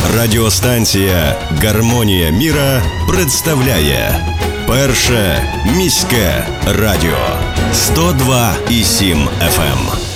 Радіостанція «Гармонія міра» представляє Перше міське радіо 102,7 FM.